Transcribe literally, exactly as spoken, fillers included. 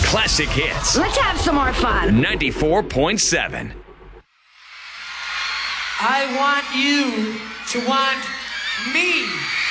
Classic hits. Let's have some more fun. ninety-four point seven. I want you to want me.